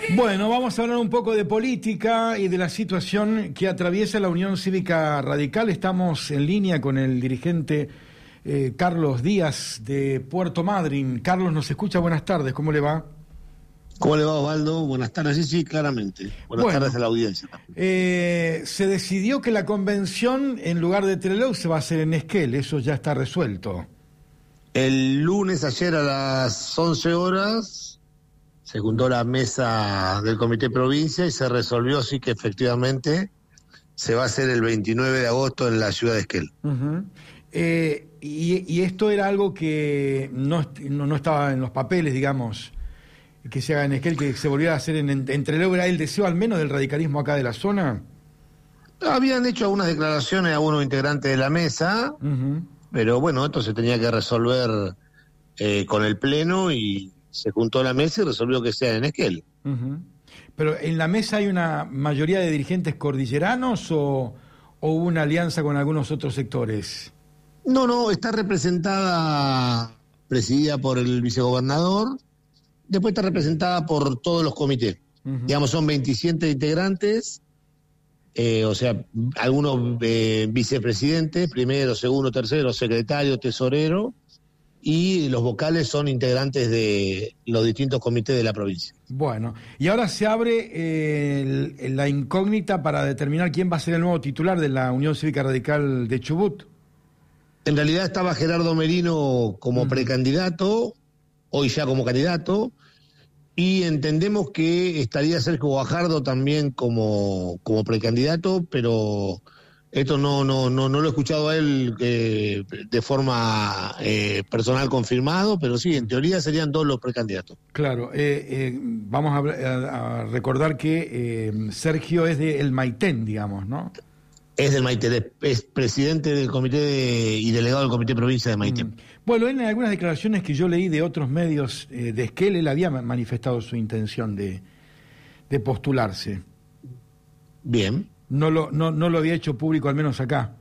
Bueno, vamos a hablar un poco de política y de la situación que atraviesa la Unión Cívica Radical. Estamos en línea con el dirigente Carlos Díaz de Puerto Madryn. Carlos, ¿nos escucha? Buenas tardes, ¿cómo le va? ¿Cómo le va, Osvaldo? Buenas tardes, sí, claramente. Buenas tardes a la audiencia. Se decidió que la convención, en lugar de Trelew, se va a hacer en Esquel. Eso ya está resuelto. El lunes, ayer a las 11 horas, se juntó la mesa del Comité Provincia y se resolvió, sí, que efectivamente se va a hacer el 29 de agosto en la ciudad de Esquel. Y esto era algo que no estaba en los papeles, digamos, que se haga en Esquel, que se volviera a hacer en Trelew. ¿Era el deseo al menos del radicalismo acá de la zona? Habían hecho algunas declaraciones a algunos integrantes de la mesa, pero bueno, esto se tenía que resolver con el Pleno y se juntó la mesa y resolvió que sea en Esquel. Pero ¿en la mesa hay una mayoría de dirigentes cordilleranos o hubo una alianza con algunos otros sectores? No, está representada, presidida por el vicegobernador, después está representada por todos los comités. Digamos, son 27 integrantes, o sea, algunos vicepresidentes, primero, segundo, tercero, secretario, tesorero, y los vocales son integrantes de los distintos comités de la provincia. Bueno, y ahora se abre la incógnita para determinar quién va a ser el nuevo titular de la Unión Cívica Radical de Chubut. En realidad estaba Gerardo Merino como precandidato, hoy ya como candidato, y entendemos que estaría Sergio Guajardo también como precandidato, pero esto no lo he escuchado a él de forma personal confirmado, pero sí, en teoría serían dos los precandidatos. Claro, vamos a recordar que Sergio es de El Maitén, digamos, ¿no? Es del Maitén, es presidente del comité y delegado del Comité Provincia de Maitén. Bueno, en algunas declaraciones que yo leí de otros medios de Esquel, él había manifestado su intención de postularse. Bien. No lo había hecho público, al menos acá.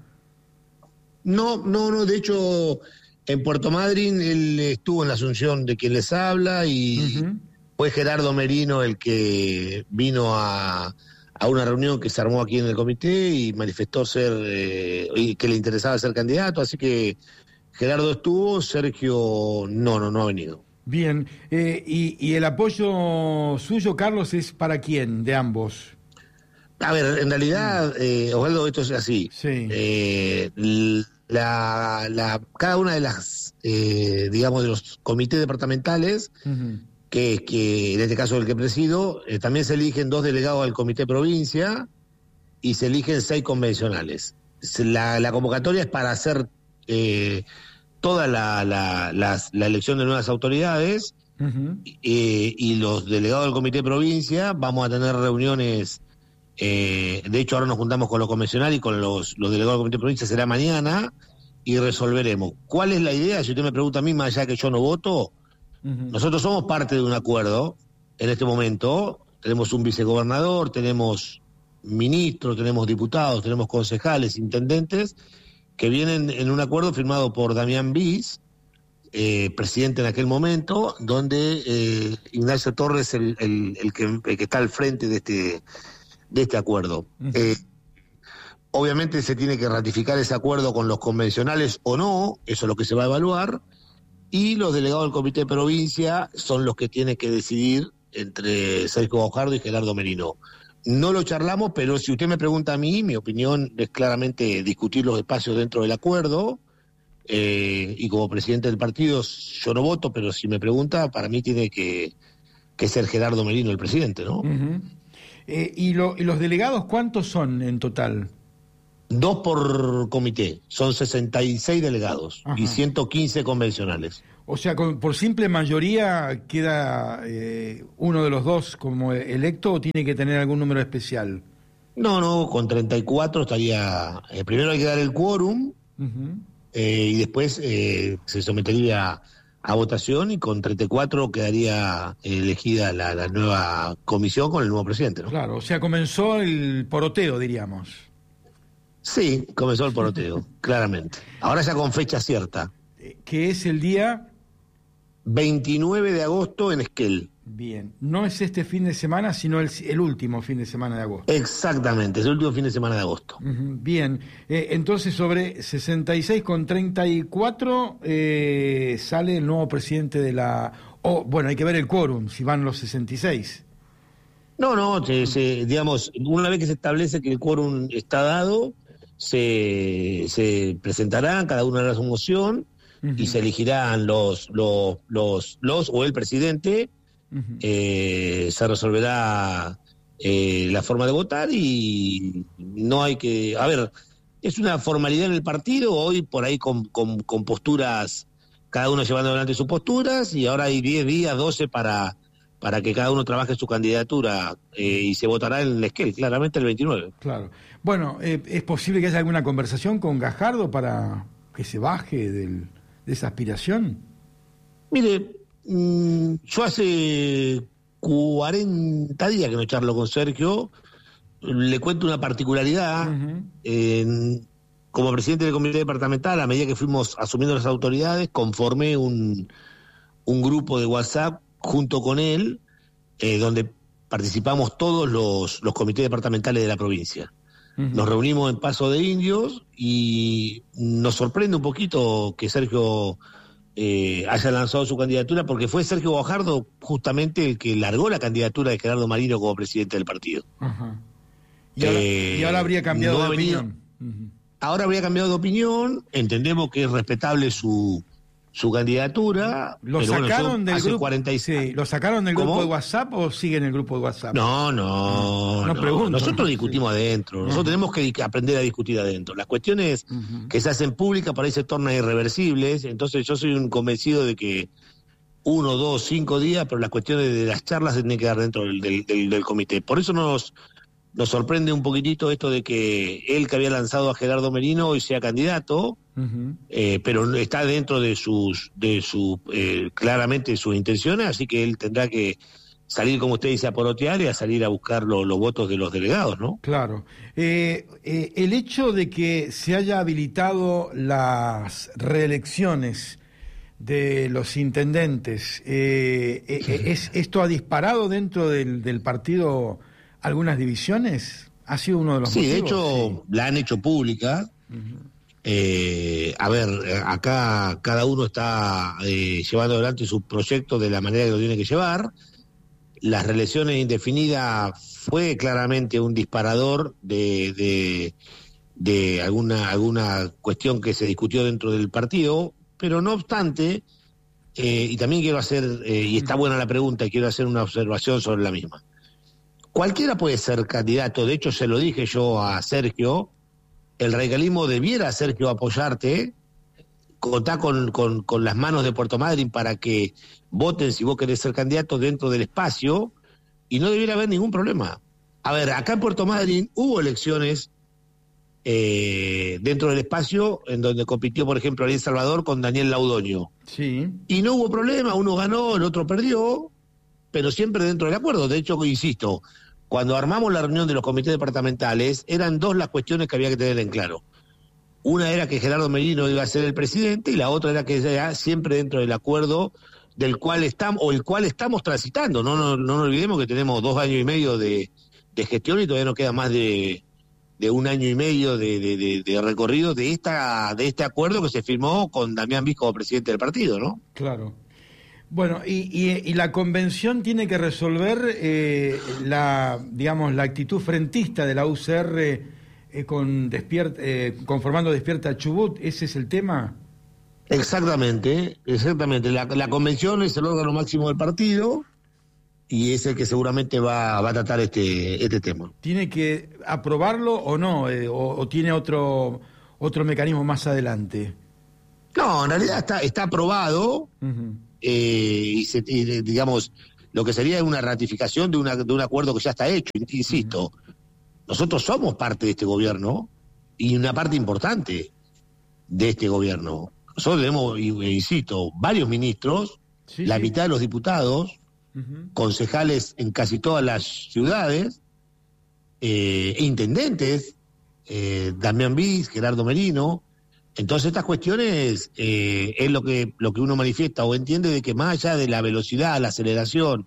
No, de hecho, en Puerto Madryn él estuvo en la asunción de quien les habla y fue Gerardo Merino el que vino a una reunión que se armó aquí en el comité y manifestó que le interesaba ser candidato, así que Gerardo estuvo, Sergio no ha venido. Bien, y el apoyo suyo, Carlos, ¿es para quién, de ambos? A ver, en realidad, Osvaldo, esto es así. Sí. Cada una de las, digamos, de los comités departamentales, que en este caso el que presido, también se eligen 2 delegados al Comité Provincia y se eligen 6 convencionales. La convocatoria es para hacer toda la elección de nuevas autoridades y los delegados del Comité Provincia vamos a tener reuniones. De hecho, ahora nos juntamos con los convencionales y con los delegados del Comité Provincia, será mañana, y resolveremos. ¿Cuál es la idea? Si usted me pregunta a mí, más allá que yo no voto, nosotros somos parte de un acuerdo en este momento. Tenemos un vicegobernador, tenemos ministros, tenemos diputados, tenemos concejales, intendentes, que vienen en un acuerdo firmado por Damián Bis, presidente en aquel momento, donde Ignacio Torres es el que está al frente de este acuerdo. Obviamente se tiene que ratificar ese acuerdo con los convencionales o no, eso es lo que se va a evaluar, y los delegados del Comité de Provincia son los que tienen que decidir entre Sergio Guajardo y Gerardo Merino. No lo charlamos, pero si usted me pregunta a mí, mi opinión es claramente discutir los espacios dentro del acuerdo, y como presidente del partido yo no voto, pero si me pregunta, para mí tiene que ser Gerardo Merino el presidente, ¿no? ¿Y los delegados cuántos son en total? 2 por comité, son 66 delegados. Y 115 convencionales. O sea, por simple mayoría queda uno de los 2 como electo, ¿o tiene que tener algún número especial? No, con 34 estaría... primero hay que dar el quórum, y después se sometería a votación, y con 34 quedaría elegida la nueva comisión con el nuevo presidente, ¿no? Claro, o sea, comenzó el poroteo, diríamos. Sí, comenzó el poroteo, claramente. Ahora ya con fecha cierta. Que es el día 29 de agosto en Esquel. Bien, no es este fin de semana, sino el último fin de semana de agosto. Exactamente, es el último fin de semana de agosto. Bien, entonces sobre 66,34 sale el nuevo presidente de la... bueno, hay que ver el quórum, si van los 66. No, digamos, una vez que se establece que el quórum está dado, se presentarán, cada uno hará su moción, y se elegirán los o el presidente. Se resolverá la forma de votar y no hay que... A ver, es una formalidad en el partido, hoy por ahí con posturas, cada uno llevando adelante sus posturas, y ahora hay 10 días, 12 para que cada uno trabaje su candidatura, y se votará en el Esquel, claramente el 29. Claro. Bueno, ¿es posible que haya alguna conversación con Gajardo para que se baje de esa aspiración? Mire, yo hace 40 días que no charlo con Sergio. Le cuento una particularidad. Como presidente del comité departamental, a medida que fuimos asumiendo las autoridades, conformé un grupo de WhatsApp junto con él, donde participamos todos los comités departamentales de la provincia. Nos reunimos en Paso de Indios y nos sorprende un poquito que Sergio haya lanzado su candidatura, porque fue Sergio Gajardo justamente el que largó la candidatura de Gerardo Marino como presidente del partido. Y ahora habría cambiado de opinión. Ahora habría cambiado de opinión, entendemos que es respetable su candidatura. ¿Lo sacaron del grupo? 46. ¿Lo sacaron del grupo de WhatsApp o sigue en el grupo de WhatsApp? No. Pregunto. Nosotros discutimos adentro. Nosotros tenemos que aprender a discutir adentro. Las cuestiones que se hacen públicas por ahí se tornan irreversibles. Entonces yo soy un convencido de que 1, 2, 5 días, pero las cuestiones de las charlas se tienen que dar dentro del comité. Por eso nos sorprende un poquitito esto de que él, que había lanzado a Gerardo Merino, hoy sea candidato. Pero está dentro de claramente sus intenciones, así que él tendrá que salir, como usted dice, a porotear y a salir a buscar los votos de los delegados, ¿no? Claro. El hecho de que se haya habilitado las reelecciones de los intendentes, ¿esto ha disparado dentro del partido algunas divisiones? ¿Ha sido uno de los motivos? De hecho, la han hecho pública. A ver, acá cada uno está llevando adelante su proyecto de la manera que lo tiene que llevar. Las reelecciones indefinidas fue claramente un disparador de alguna cuestión que se discutió dentro del partido, pero no obstante, y también quiero hacer, y está buena la pregunta, y quiero hacer una observación sobre la misma. Cualquiera puede ser candidato, de hecho se lo dije yo a Sergio. El radicalismo debiera, Sergio, apoyarte, contar con las manos de Puerto Madryn para que voten si vos querés ser candidato dentro del espacio, y no debiera haber ningún problema. A ver, acá en Puerto Madryn hubo elecciones dentro del espacio, en donde compitió, por ejemplo, Ariel Salvador con Daniel Laudoño. Sí. Y no hubo problema, uno ganó, el otro perdió, pero siempre dentro del acuerdo. De hecho, insisto, cuando armamos la reunión de los comités departamentales, eran dos las cuestiones que había que tener en claro. Una era que Gerardo Merino iba a ser el presidente, y la otra era que sea siempre dentro del acuerdo del cual estamos transitando. No nos olvidemos que tenemos 2 años y medio de gestión y todavía nos queda más de 1 año y medio de recorrido de este acuerdo que se firmó con Damián Bis como presidente del partido, ¿no? Claro. Bueno, y la convención tiene que resolver la actitud frentista de la UCR conformando Despierta Chubut. ¿Ese es el tema? Exactamente. La convención es el órgano máximo del partido y es el que seguramente va a tratar este tema. ¿ ¿Tiene que aprobarlo o no? ¿O tiene otro mecanismo más adelante? No, en realidad está aprobado. Digamos, lo que sería una ratificación de un acuerdo que ya está hecho. Insisto, nosotros somos parte de este gobierno y una parte importante de este gobierno. Nosotros tenemos, insisto, varios ministros, la mitad de los diputados, concejales en casi todas las ciudades, intendentes, Damián Bis, Gerardo Merino, Entonces estas cuestiones es lo que uno manifiesta o entiende, de que más allá de la velocidad, la aceleración,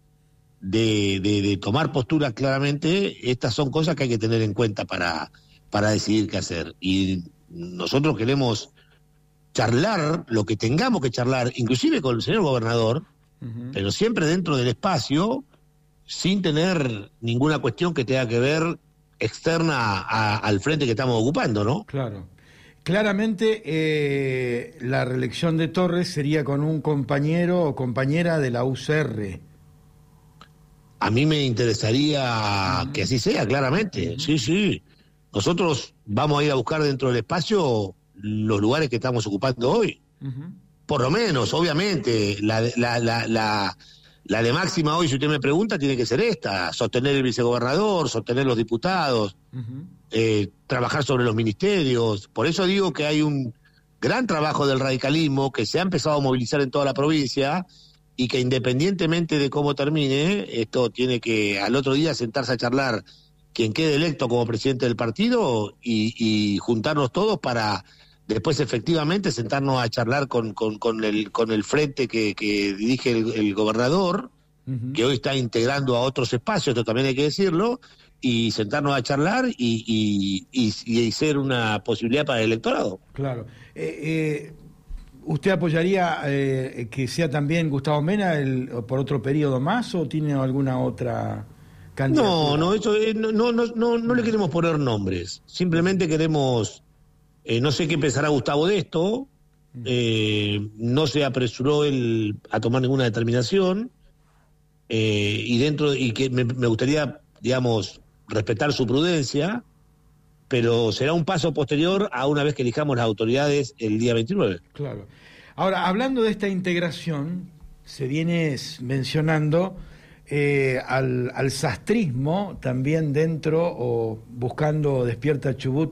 de tomar postura claramente, estas son cosas que hay que tener en cuenta para decidir qué hacer. Y nosotros queremos charlar lo que tengamos que charlar, inclusive con el señor gobernador, pero siempre dentro del espacio, sin tener ninguna cuestión que tenga que ver externa al frente que estamos ocupando, ¿no? Claro. Claramente la reelección de Torres sería con un compañero o compañera de la UCR. A mí me interesaría que así sea, claramente. Sí. Nosotros vamos a ir a buscar dentro del espacio los lugares que estamos ocupando hoy. Por lo menos, obviamente, la de máxima hoy, si usted me pregunta, tiene que ser esta: sostener el vicegobernador, sostener los diputados, trabajar sobre los ministerios. Por eso digo que hay un gran trabajo del radicalismo que se ha empezado a movilizar en toda la provincia, y que independientemente de cómo termine, esto tiene que al otro día sentarse a charlar quien quede electo como presidente del partido y juntarnos todos para después efectivamente sentarnos a charlar con el frente que dirige el gobernador, que hoy está integrando a otros espacios, esto también hay que decirlo, y sentarnos a charlar y ser una posibilidad para el electorado. Claro. ¿Usted apoyaría que sea también Gustavo Mena por otro periodo más, o tiene alguna otra candidatura? No, eso no le queremos poner nombres, simplemente queremos, no sé qué pensará Gustavo de esto, no se apresuró él a tomar ninguna determinación, y que me gustaría, digamos, respetar su prudencia, pero será un paso posterior a una vez que elijamos las autoridades el día 29. Claro. Ahora, hablando de esta integración, se viene mencionando al sastrismo también dentro, o buscando Despierta Chubut,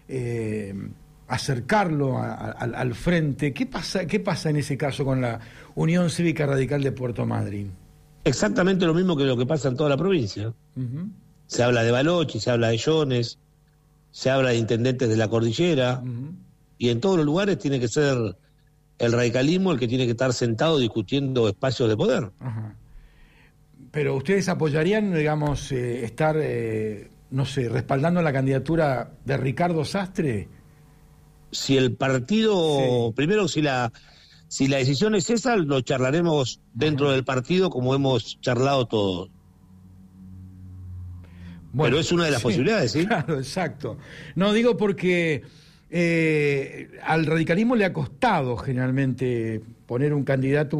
acercarlo al frente. ¿Qué pasa en ese caso con la Unión Cívica Radical de Puerto Madryn? Exactamente lo mismo que lo que pasa en toda la provincia. Se habla de Balochi, se habla de Jones, se habla de intendentes de la cordillera, y en todos los lugares tiene que ser el radicalismo el que tiene que estar sentado discutiendo espacios de poder. Ajá. Pero ustedes apoyarían, digamos, estar, no sé, respaldando la candidatura de Ricardo Sastre. Si el partido, sí. Primero, si la decisión es esa, lo charlaremos dentro del partido, como hemos charlado todos. Bueno, pero es una de las posibilidades, ¿sí? Claro, exacto. No, digo porque al radicalismo le ha costado generalmente poner un candidato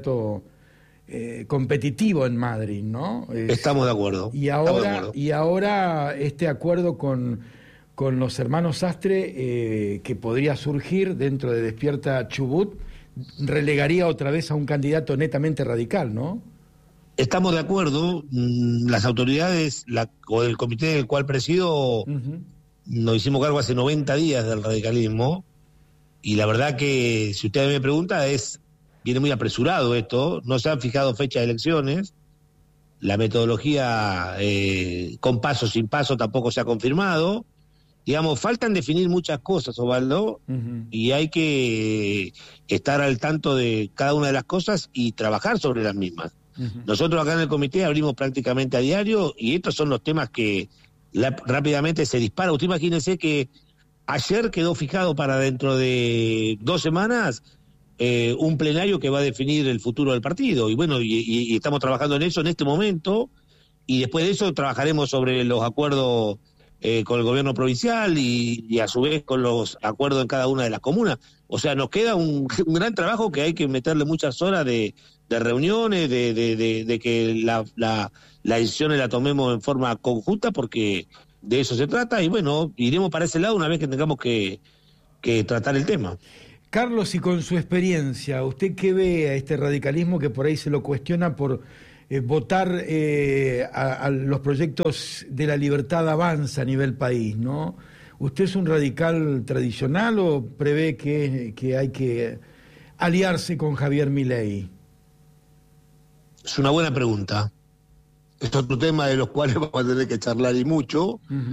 competitivo en Madrid, ¿no? Estamos de acuerdo. Y ahora este acuerdo con los hermanos Sastre, que podría surgir dentro de Despierta Chubut, relegaría otra vez a un candidato netamente radical, ¿no? Estamos de acuerdo. Las autoridades o el comité del cual presido nos hicimos cargo hace 90 días del radicalismo, y la verdad que, si usted me pregunta, viene muy apresurado esto. No se han fijado fecha de elecciones, la metodología con paso sin paso tampoco se ha confirmado. Digamos, faltan definir muchas cosas, Osvaldo, y hay que estar al tanto de cada una de las cosas y trabajar sobre las mismas. Nosotros acá en el comité abrimos prácticamente a diario, y estos son los temas que rápidamente se disparan. Usted imagínese que ayer quedó fijado para dentro de 2 semanas un plenario que va a definir el futuro del partido, y bueno, y estamos trabajando en eso en este momento, y después de eso trabajaremos sobre los acuerdos con el gobierno provincial y a su vez con los acuerdos en cada una de las comunas. O sea, nos queda un gran trabajo que hay que meterle muchas horas de reuniones, de que las decisiones las tomemos en forma conjunta, porque de eso se trata, y bueno, iremos para ese lado una vez que tengamos que tratar el tema. Carlos, y con su experiencia, ¿usted qué ve a este radicalismo que por ahí se lo cuestiona por votar a los proyectos de La Libertad Avanza a nivel país, ¿no? ¿Usted es un radical tradicional o prevé que hay que aliarse con Javier Milei? Es una buena pregunta. Es otro tema de los cuales vamos a tener que charlar y mucho.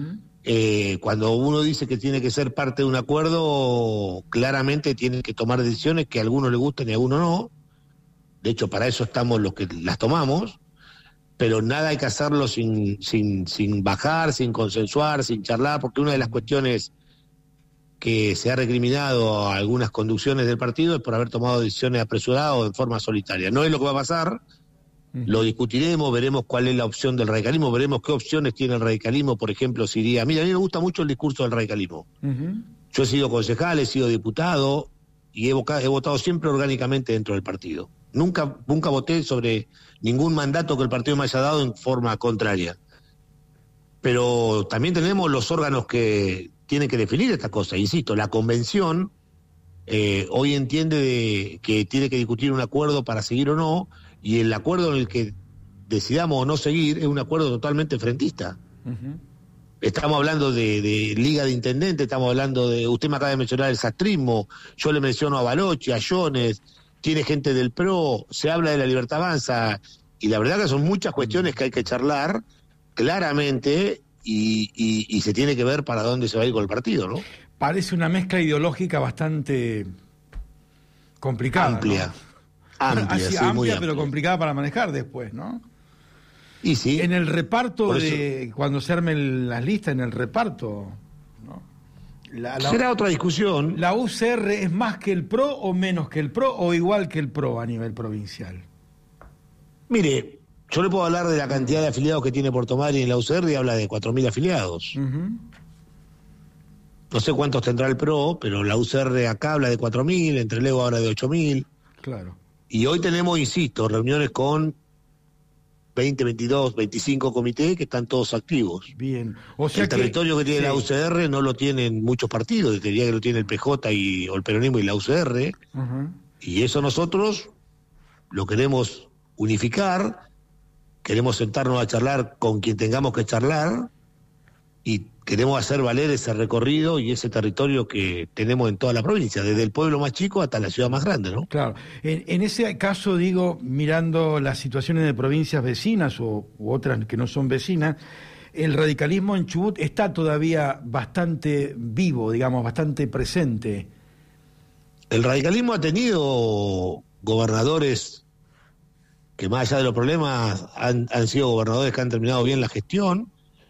cuando uno dice que tiene que ser parte de un acuerdo, claramente tiene que tomar decisiones que a algunos les gustan y a algunos no. De hecho, para eso estamos los que las tomamos, pero nada hay que hacerlo sin bajar, sin consensuar, sin charlar, porque una de las cuestiones que se ha recriminado a algunas conducciones del partido es por haber tomado decisiones apresuradas o de forma solitaria. No es lo que va a pasar, lo discutiremos, veremos cuál es la opción del radicalismo, veremos qué opciones tiene el radicalismo, por ejemplo, si diría, mira, a mí me gusta mucho el discurso del radicalismo. Yo he sido concejal, he sido diputado y he votado siempre orgánicamente dentro del partido. Nunca voté sobre ningún mandato que el partido me haya dado en forma contraria. Pero también tenemos los órganos que tienen que definir esta cosa. Insisto, la convención hoy entiende que tiene que discutir un acuerdo para seguir o no, y el acuerdo en el que decidamos o no seguir es un acuerdo totalmente frentista. Estamos hablando de Liga de Intendentes, estamos hablando de, usted me acaba de mencionar el sastrismo, yo le menciono a Balochi, a Jones, tiene gente del PRO, se habla de la Libertad Avanza, y la verdad que son muchas cuestiones que hay que charlar claramente, y se tiene que ver para dónde se va a ir con el partido, ¿no? Parece una mezcla ideológica bastante complicada. Amplia, ¿no? amplia, Así, sí, amplia, muy pero amplia. complicada para manejar después, ¿no? Y sí. En el reparto cuando se armen las listas, en el reparto, ¿no? Será otra discusión. ¿La UCR es más que el PRO o menos que el PRO o igual que el PRO a nivel provincial? Mire, yo le puedo hablar de la cantidad de afiliados que tiene Puerto Madryn en la UCR y habla de 4.000 afiliados. No sé cuántos tendrá el PRO, pero la UCR acá habla de 4.000, Entre Lego habla de 8.000. Claro. Y hoy tenemos, insisto, reuniones con 20, 22, 25 comités que están todos activos. Bien. O sea el territorio que tiene la UCR no lo tienen muchos partidos, diría que lo tiene el PJ o el peronismo y la UCR. Y eso nosotros lo queremos unificar, queremos sentarnos a charlar con quien tengamos que charlar y queremos hacer valer ese recorrido y ese territorio que tenemos en toda la provincia, desde el pueblo más chico hasta la ciudad más grande, ¿no? Claro. En ese caso, digo, mirando las situaciones de provincias vecinas u otras que no son vecinas, el radicalismo en Chubut está todavía bastante vivo, digamos, bastante presente. El radicalismo ha tenido gobernadores que más allá de los problemas han sido gobernadores que han terminado bien la gestión.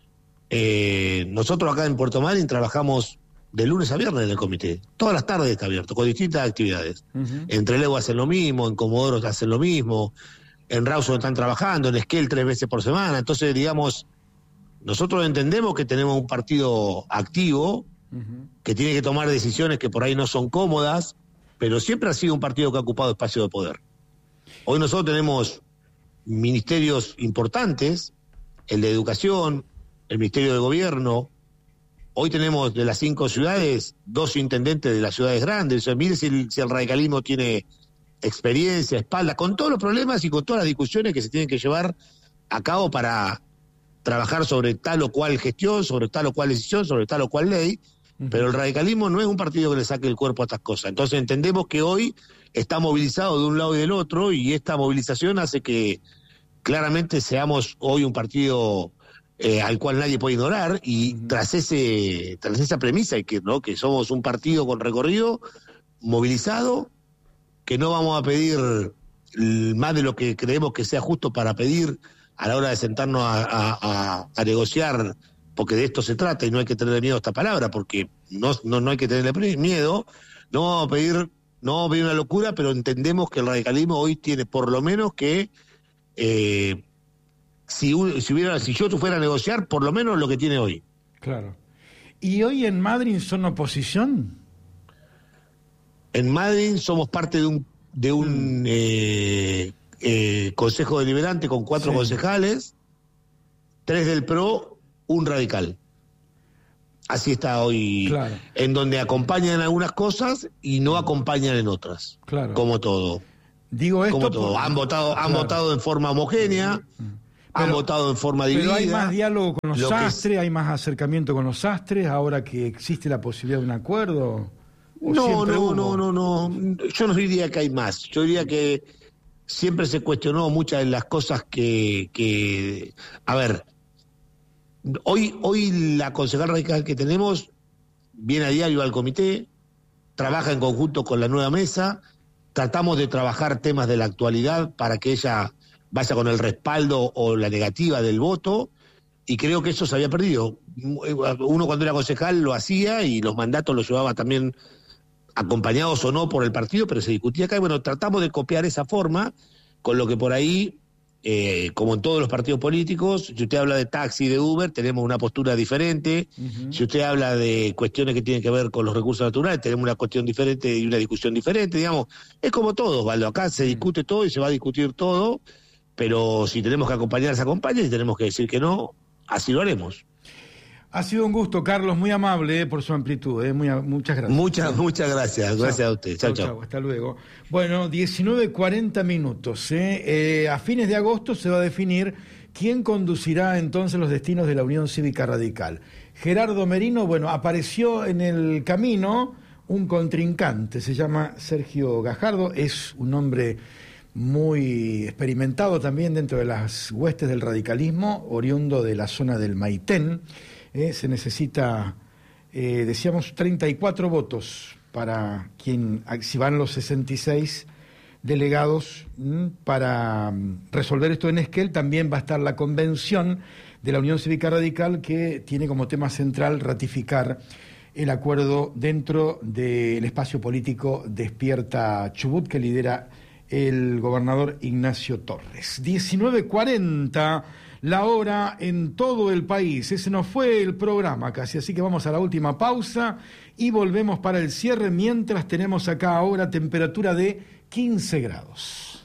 Nosotros acá en Puerto Madryn trabajamos de lunes a viernes en el comité. Todas las tardes está abierto, con distintas actividades. Entre Lego hacen lo mismo, en Comodoro hacen lo mismo, en Rawson están trabajando, en Esquel 3 veces por semana. Entonces, digamos, nosotros entendemos que tenemos un partido activo, que tiene que tomar decisiones que por ahí no son cómodas, pero siempre ha sido un partido que ha ocupado espacio de poder. Hoy nosotros tenemos ministerios importantes, el de Educación, el Ministerio de Gobierno. Hoy tenemos de las 5 ciudades, 2 intendentes de las ciudades grandes. O sea, mire si el radicalismo tiene experiencia, espalda, con todos los problemas y con todas las discusiones que se tienen que llevar a cabo para trabajar sobre tal o cual gestión, sobre tal o cual decisión, sobre tal o cual ley. Pero el radicalismo no es un partido que le saque el cuerpo a estas cosas. Entonces entendemos que hoy está movilizado de un lado y del otro, y esta movilización hace que claramente seamos hoy un partido al cual nadie puede ignorar, y tras esa premisa, que somos un partido con recorrido, movilizado, que no vamos a pedir más de lo que creemos que sea justo para pedir a la hora de sentarnos a negociar, porque de esto se trata y no hay que tener miedo a esta palabra, porque no hay que tenerle miedo. No vamos a pedir una locura, pero entendemos que el radicalismo hoy tiene por lo menos que si yo fuera a negociar, por lo menos lo que tiene hoy. Claro. ¿Y hoy en Madryn son oposición? En Madryn somos parte de un consejo deliberante con 4 concejales, 3 del PRO, un radical. Así está hoy, claro. En donde acompañan en algunas cosas y no acompañan en otras, claro. Como todo. Digo esto como todo. Han votado en forma homogénea, han votado en forma dividida. Pero hay más diálogo con los sastres, hay más acercamiento con los sastres, ahora que existe la posibilidad de un acuerdo. No. Yo no diría que hay más. Yo diría que siempre se cuestionó muchas de las cosas que a ver, Hoy la concejal radical que tenemos viene a diario al comité, trabaja en conjunto con la nueva mesa, tratamos de trabajar temas de la actualidad para que ella vaya con el respaldo o la negativa del voto, y creo que eso se había perdido. Uno cuando era concejal lo hacía y los mandatos los llevaba también acompañados o no por el partido, pero se discutía acá, y bueno, tratamos de copiar esa forma, con lo que por ahí, como en todos los partidos políticos, si usted habla de taxi, de Uber, tenemos una postura diferente. Si usted habla de cuestiones que tienen que ver con los recursos naturales, tenemos una cuestión diferente y una discusión diferente, digamos. Es como todo, Osvaldo, acá se discute todo y se va a discutir todo, pero si tenemos que acompañar, se acompaña, y si tenemos que decir que no, así lo haremos. Ha sido un gusto, Carlos, muy amable por su amplitud. Muchas gracias. Muchas gracias. Gracias a usted. Chao. Hasta luego. Bueno, 19:40 minutos. A fines de agosto se va a definir quién conducirá entonces los destinos de la Unión Cívica Radical. Gerardo Merino, bueno, apareció en el camino un contrincante, se llama Sergio Gajardo, es un hombre muy experimentado también dentro de las huestes del radicalismo, oriundo de la zona del Maitén. Se necesita, decíamos, 34 votos para quien, si van los 66 delegados para resolver esto en Esquel. También va a estar la convención de la Unión Cívica Radical, que tiene como tema central ratificar el acuerdo dentro del espacio político Despierta Chubut, que lidera el gobernador Ignacio Torres. 19:40 la hora en todo el país. Ese nos fue el programa casi, así que vamos a la última pausa y volvemos para el cierre, mientras tenemos acá ahora temperatura de 15 grados.